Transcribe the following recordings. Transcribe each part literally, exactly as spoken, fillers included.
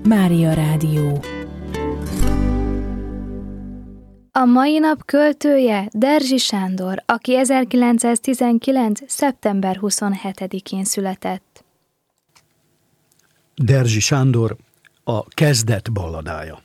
Mária Rádió. A mai nap költője Derzsi Sándor, aki ezerkilencszáztizenkilenc. szeptember huszonhetedikén született. Derzsi Sándor, a Kezdet balladája.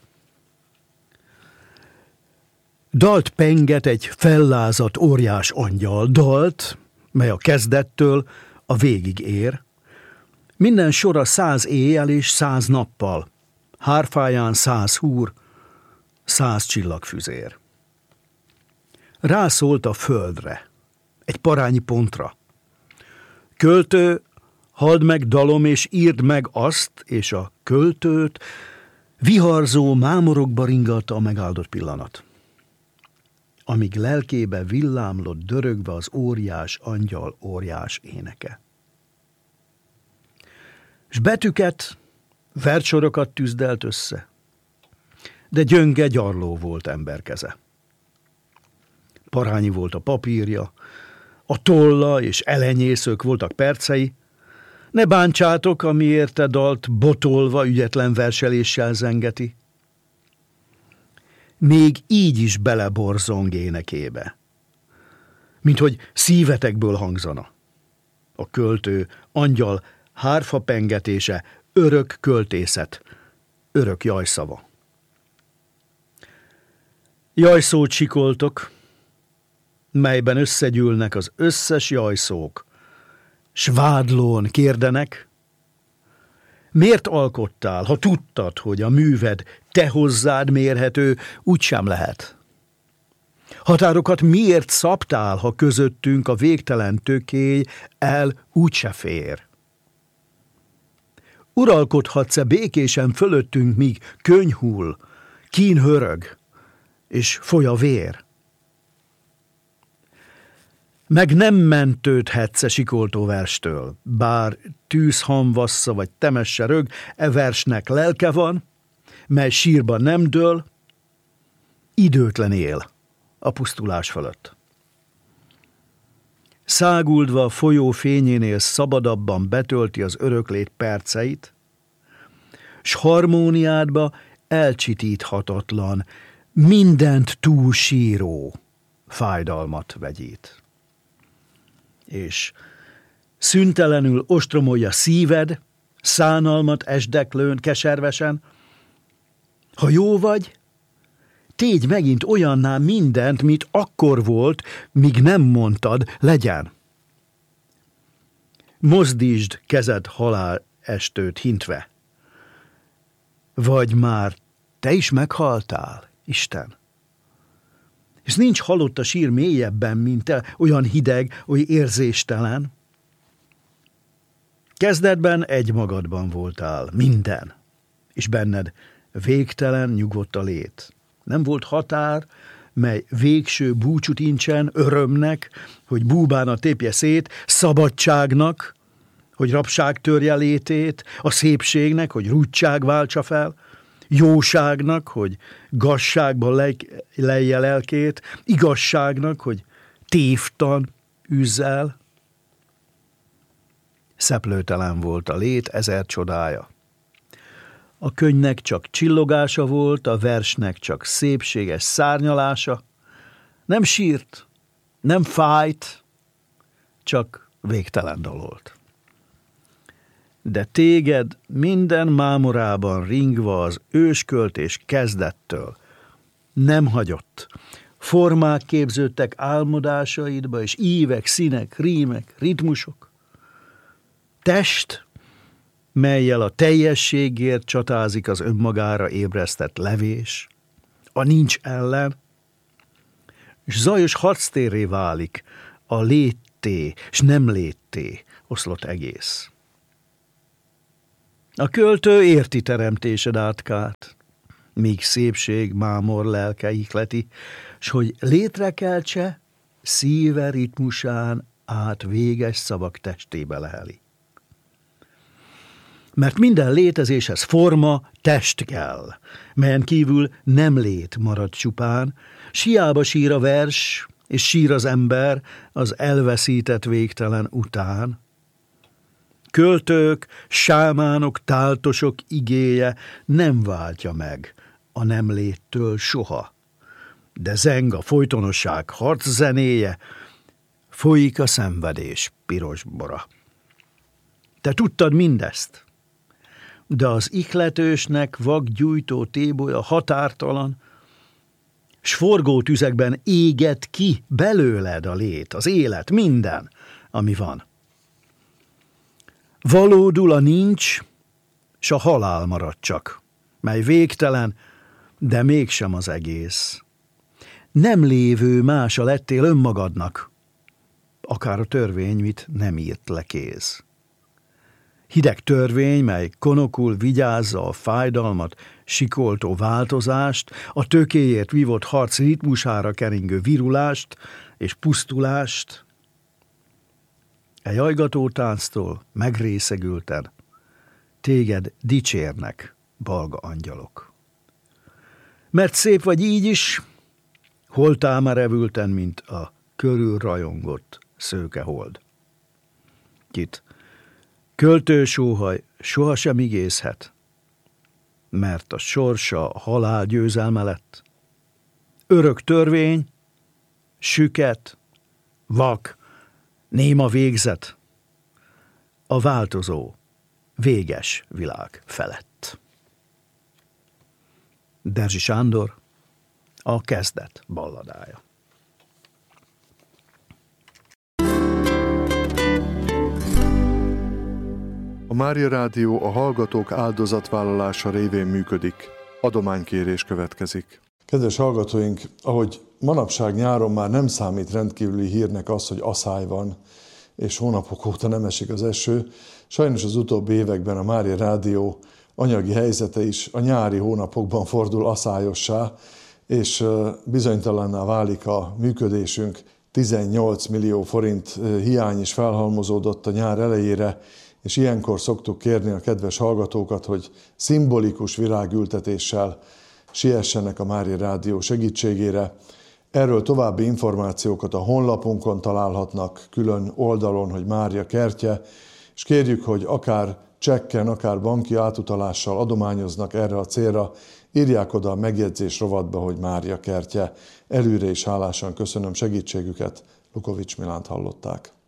Dalt penget egy fellázadt óriás angyal, dalt, mely a kezdettől a végig ér. Minden sora száz éjjel és száz nappal, hárfáján száz húr, száz csillagfüzér. Rászólt a földre, egy parányi pontra. Költő, halld meg dalom, és írd meg azt, és a költőt viharzó mámorokba ringatta a megáldott pillanat, amíg lelkébe villámlott dörögve az óriás angyal óriás éneke. S betűket, verssorokat tűzdelt össze, de gyönge gyarló volt emberkeze. Parányi volt a papírja, a tolla és elenyészők voltak percei. Ne bántsátok, ami érte dalt botolva ügyetlen verseléssel zengeti. Még így is beleborzong énekébe, minthogy szívetekből hangzana. A költő angyal hárfa pengetése, örök költészet, örök jajszava. Jajszót sikoltok, melyben összegyűlnek az összes jajszók, s vádlón kérdenek, miért alkottál, ha tudtad, hogy a műved te hozzád mérhető, úgysem lehet? Határokat miért szabtál, ha közöttünk a végtelen tökély el úgyse fér? Uralkodhatsz-e békésen fölöttünk, míg könny hull, kín hörög, és foly a vér? Meg nem mentődhetsz-e sikoltó verstől, bár tűzhamvassza vagy temesse rög, e versnek lelke van, mely sírba nem dől, időtlen él a pusztulás fölött. Száguldva a folyó fényénél szabadabban betölti az öröklét perceit, s harmóniádba elcsitíthatatlan, mindent túlsíró fájdalmat vegyít. És szüntelenül ostromolja szíved, szánalmat esdeklőn, keservesen. Ha jó vagy, tégy megint olyanná mindent, mint akkor volt, míg nem mondtad, legyen. Mozdítsd kezed halál estőt hintve. Vagy már te is meghaltál, Isten? És nincs halott a sír mélyebben, mint te, olyan hideg, oly érzéstelen. Kezdetben egymagadban voltál, minden, és benned végtelen nyugodt a lét. Nem volt határ, mely végső búcsút incsen, örömnek, hogy búbána tépje szét, szabadságnak, hogy rabság törje létét, a szépségnek, hogy rúdság váltsa fel, jóságnak, hogy gazságba lej- lejje lelkét, igazságnak, hogy tévtan üzzel. Szeplőtelen volt a lét ezer csodája. A könyvnek csak csillogása volt, a versnek csak szépséges szárnyalása. Nem sírt, nem fájt, csak végtelen dalolt. De téged minden mámorában ringva az ősköltés kezdettől nem hagyott. Formák képződtek álmodásaidba, és ívek, színek, rímek, ritmusok. Test, mellyel a teljességért csatázik az önmagára ébresztett levés, a nincs ellen, és zajos harctérré válik a létté, és nem létté oszlott egész. A költő érti teremtésed átkát, míg szépség mámor lelke ihleti, s hogy létrekeltse, szíve ritmusán át véges szavak testébe leheli. Mert minden létezéshez forma, test kell, melyen kívül nem lét marad csupán, s hiába sír a vers, és sír az ember az elveszített végtelen után. Költők, sámánok, táltosok igéje nem váltja meg a nem léttől soha. De zeng a folytonosság harczenéje, folyik a szenvedés piros bora. Te tudtad mindezt, de az ihletősnek vakgyújtó tébolya határtalan, s forgó tüzekben éget ki belőled a lét, az élet, minden, ami van. Valódul a nincs, s a halál marad csak, mely végtelen, de mégsem az egész. Nem lévő mása lettél önmagadnak, akár a törvény, mit nem írt le kéz. Hideg törvény, mely konokul vigyázza a fájdalmat, sikoltó változást, a tökéért vívott harc ritmusára keringő virulást és pusztulást. E jajgató tánctól megrészegülten téged dicsérnek, balga angyalok. Mert szép vagy így is, holtál már evülten, mint a körül rajongott szőke hold. Kit költősóhaj sohasem igézhet, mert a sorsa a halál győzelme lett. Örök törvény, süket, vak, néma végzet, a változó, véges világ felett. Derzsi Sándor, a kezdet balladája. A Mária Rádió a hallgatók áldozatvállalása révén működik. Adománykérés következik. Kedves hallgatóink, ahogy manapság nyáron már nem számít rendkívüli hírnek az, hogy aszály van, és hónapok óta nem esik az eső, sajnos az utóbbi években a Mária Rádió anyagi helyzete is a nyári hónapokban fordul aszályossá, és bizonytalanná válik a működésünk. tizennyolc millió forint hiány is felhalmozódott a nyár elejére, és ilyenkor szoktuk kérni a kedves hallgatókat, hogy szimbolikus virágültetéssel siessenek a Mária Rádió segítségére. Erről további információkat a honlapunkon találhatnak, külön oldalon, hogy Mária kertje, és kérjük, hogy akár csekken, akár banki átutalással adományoznak erre a célra, írják oda a megjegyzés rovatba, hogy Mária kertje. Előre is hálásan köszönöm segítségüket, Lukovics Milánt hallották.